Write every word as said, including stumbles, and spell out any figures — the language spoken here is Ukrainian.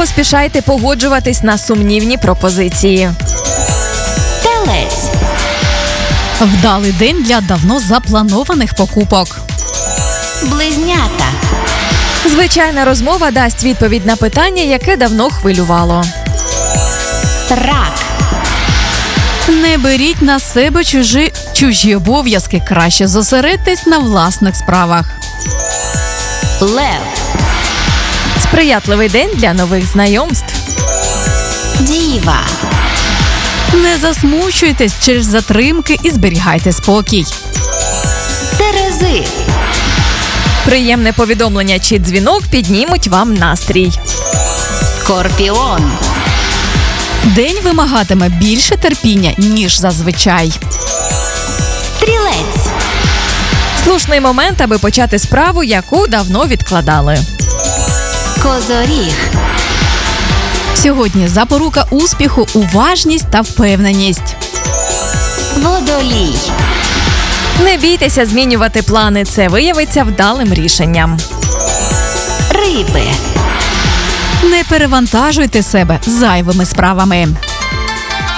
поспішайте погоджуватись на сумнівні пропозиції. Телець. Вдалий день для давно запланованих покупок. Близнята. Звичайна розмова дасть відповідь на питання, яке давно хвилювало. Рак. Не беріть на себе чужі, чужі обов'язки, краще зосередьтесь на власних справах. Лев. Сприятливий день для нових знайомств. Діва. Не засмучуйтесь через затримки і зберігайте спокій. Терези. Приємне повідомлення чи дзвінок піднімуть вам настрій. Скорпіон. День вимагатиме більше терпіння, ніж зазвичай. Стрілець. Слушний момент, аби почати справу, яку давно відкладали. Козоріг. Сьогодні запорука успіху – уважність та впевненість. Водолій. Не бійтеся змінювати плани, це виявиться вдалим рішенням. Риби. Не перевантажуйте себе зайвими справами.